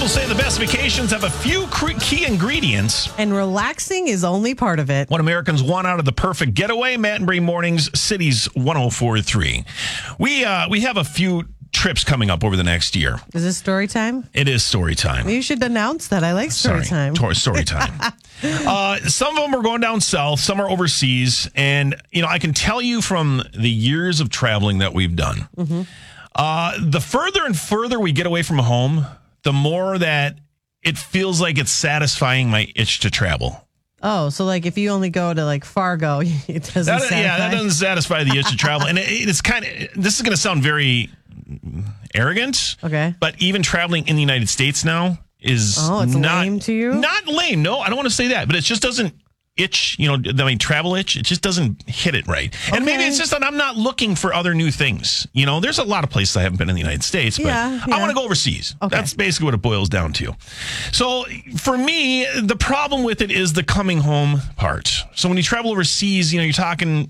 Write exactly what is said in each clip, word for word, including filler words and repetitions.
People say the best vacations have a few key ingredients. And relaxing is only part of it. What Americans want out of the perfect getaway. Matt and Bree Mornings, Cities one oh four point three. We, uh, we have a few trips coming up over the next year. Is this story time? It is story time. You should announce that. I like story Sorry, time. Tor- story time. uh, some of them are going down south. Some are overseas. And, you know, I can tell you from the years of traveling that we've done, mm-hmm. uh, the further and further we get away from home, the more that it feels like it's satisfying my itch to travel. Oh, so like if you only go to like Fargo, it doesn't that, satisfy. Yeah, that doesn't satisfy the itch to travel. And it, it's kind of, this is going to sound very arrogant. Okay. But even traveling in the United States now is oh, it's not lame to you? Not lame. No, I don't want to say that, but it just doesn't itch, you know, I mean, travel itch, it just doesn't hit it right. And okay. maybe it's just that I'm not looking for other new things. You know, there's a lot of places I haven't been in the United States, but yeah, yeah. I want to go overseas. Okay. That's basically what it boils down to. So for me, the problem with it is the coming home part. So when you travel overseas, you know, you're talking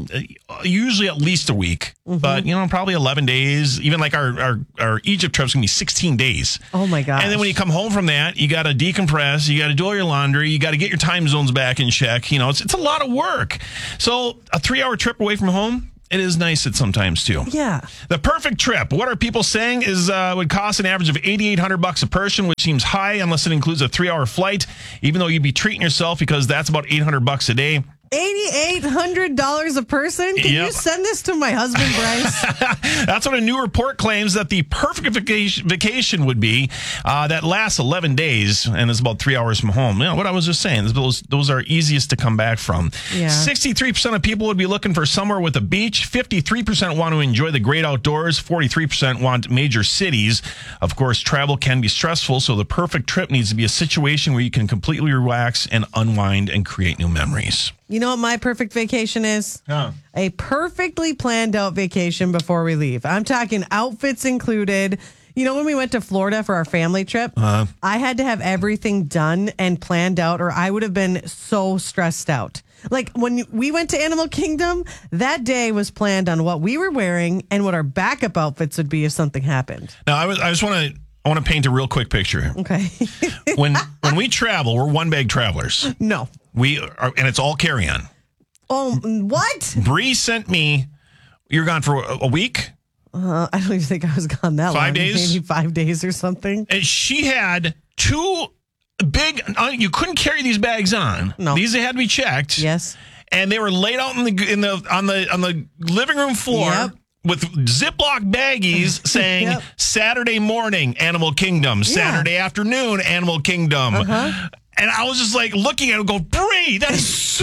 usually at least a week, mm-hmm. but you know, probably eleven days. Even like our our, our Egypt trip's gonna be sixteen days. Oh my gosh. And then when you come home from that, you got to decompress, you got to do all your laundry, you got to get your time zones back in check. You know, it's it's a lot of work. So a three hour trip away from home, it is nice at sometimes too. Yeah. The perfect trip, what are people saying, is uh, would cost an average of eighty-eight hundred bucks a person, which seems high unless it includes a three hour flight, even though you'd be treating yourself because that's about eight hundred bucks a day. eighty-eight hundred dollars a person? Can yep. you send this to my husband, Bryce? That's what a new report claims that the perfect vacation, vacation would be. Uh, that lasts eleven days and is about three hours from home. You know, what I was just saying, those, those are easiest to come back from. Yeah. sixty-three percent of people would be looking for somewhere with a beach. fifty-three percent want to enjoy the great outdoors. forty-three percent want major cities. Of course, travel can be stressful, so the perfect trip needs to be a situation where you can completely relax and unwind and create new memories. You know what my perfect vacation is? Huh. A perfectly planned out vacation before we leave. I'm talking outfits included. You know, when we went to Florida for our family trip, uh-huh. I had to have everything done and planned out, or I would have been so stressed out. Like when we went to Animal Kingdom, that day was planned on what we were wearing and what our backup outfits would be if something happened. Now, I, was, I just want to I want to paint a real quick picture. Okay. when when we travel, we're one bag travelers. No. We are, and it's all carry on. Oh, what? Bree sent me. You're gone for a, a week. Uh, I don't even think I was gone that five long. Five days, maybe five days or something. And she had two big. Uh, you couldn't carry these bags on. No, these had to be checked. Yes, and they were laid out in the in the on the on the living room floor. Yep. With Ziploc baggies saying yep. Saturday morning, Animal Kingdom. Saturday yeah. afternoon, Animal Kingdom. Uh-huh. And I was just like looking at it and go, Bree, that is so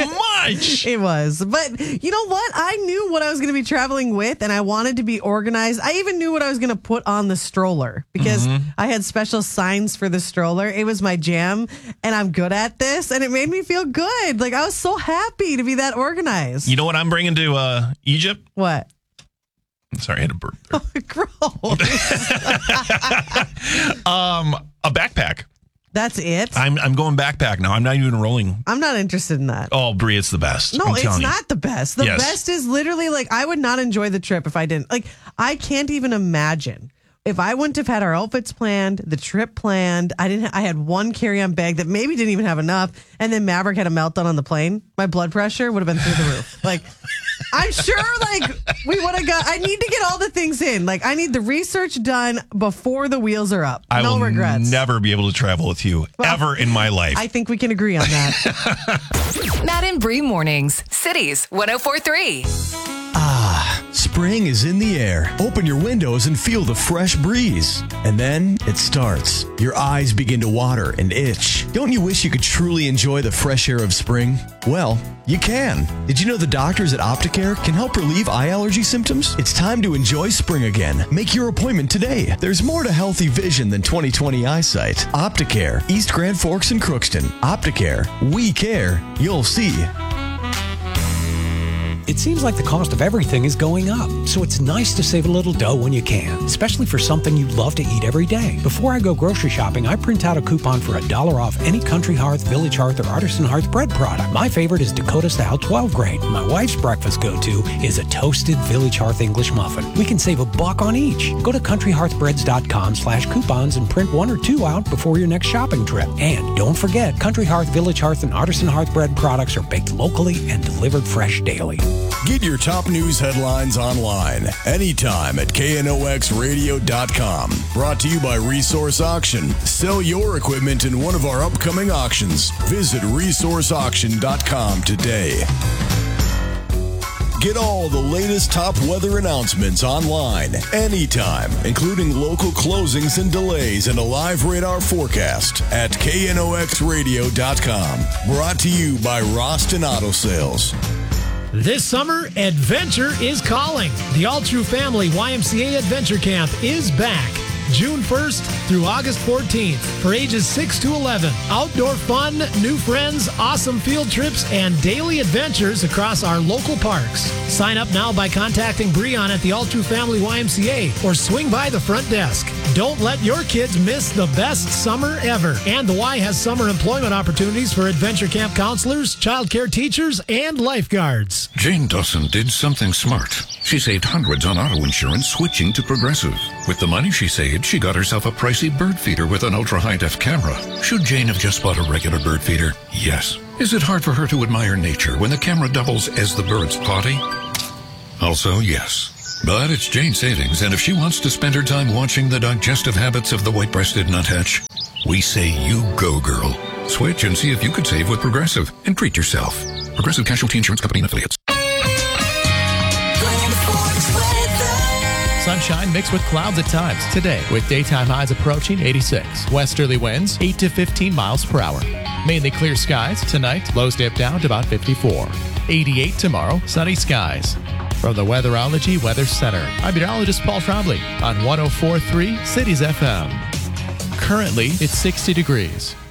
much. It was. But you know what? I knew what I was going to be traveling with, and I wanted to be organized. I even knew what I was going to put on the stroller because mm-hmm. I had special signs for the stroller. It was my jam, and I'm good at this, and it made me feel good. Like, I was so happy to be that organized. You know what I'm bringing to uh, Egypt? What? Sorry, I had a burp. Oh, gross. um, a backpack. That's it? I'm I'm going backpack now. I'm not even rolling. I'm not interested in that. Oh, Bree, it's the best. No, I'm it's telling not you. the best. The yes. best is literally like, I would not enjoy the trip if I didn't. Like, I can't even imagine. If I wouldn't have had our outfits planned, the trip planned, I didn't. I had one carry-on bag that maybe didn't even have enough, and then Maverick had a meltdown on the plane. My blood pressure would have been through the roof. Like, I'm sure, like, we would have got. I need to get all the things in. Like, I need the research done before the wheels are up. I no will regrets. Never be able to travel with you well, ever in my life. I think we can agree on that. Matt and Bree Mornings, Cities one oh four point three. Ah, spring is in the air. Open your windows and feel the fresh breeze. And then it starts. Your eyes begin to water and itch. Don't you wish you could truly enjoy the fresh air of spring? Well, you can. Did you know the doctors at Opticare can help relieve eye allergy symptoms? It's time to enjoy spring again. Make your appointment today. There's more to healthy vision than twenty twenty eyesight. Opticare, East Grand Forks and Crookston. Opticare, we care. You'll see. It seems like the cost of everything is going up, so it's nice to save a little dough when you can, especially for something you love to eat every day. Before I go grocery shopping, I print out a coupon for a dollar off any Country Hearth, Village Hearth, or Artisan Hearth bread product. My favorite is Dakota Style twelve grain. My wife's breakfast go-to is a toasted Village Hearth English muffin. We can save a buck on each. Go to country hearth breads dot com slash coupons and print one or two out before your next shopping trip. And don't forget, Country Hearth, Village Hearth, and Artisan Hearth bread products are baked locally and delivered fresh daily. Get your top news headlines online anytime at K N O X radio dot com. Brought to you by Resource Auction. Sell your equipment in one of our upcoming auctions. Visit resource auction dot com today. Get all the latest top weather announcements online anytime, including local closings and delays and a live radar forecast at K N O X radio dot com. Brought to you by Roston Auto Sales. This summer, adventure is calling. The All True Family Y M C A Adventure Camp is back. June first through August fourteenth for ages six to eleven. Outdoor fun, new friends, awesome field trips, and daily adventures across our local parks. Sign up now by contacting Breon at the All True Family Y M C A or swing by the front desk. Don't let your kids miss the best summer ever. And the Y has summer employment opportunities for adventure camp counselors, child care teachers, and lifeguards. Jane Dawson did something smart. She saved hundreds on auto insurance switching to Progressive. With the money she saved, she got herself a pricey bird feeder with an ultra-high-def camera. Should Jane have just bought a regular bird feeder? Yes. Is it hard for her to admire nature when the camera doubles as the bird's potty? Also, yes. But it's Jane's savings, and if she wants to spend her time watching the digestive habits of the white-breasted nuthatch, we say you go, girl. Switch and see if you could save with Progressive and treat yourself. Progressive Casualty Insurance Company and Affiliates. Sunshine mixed with clouds at times today, with daytime highs approaching eighty-six. Westerly winds eight to fifteen miles per hour. Mainly clear skies tonight. Lows dip down to about fifty-four. eighty-eight tomorrow. Sunny skies. From the Weatherology Weather Center, I'm meteorologist Paul Trombley on one oh four point three Cities F M. Currently, it's sixty degrees.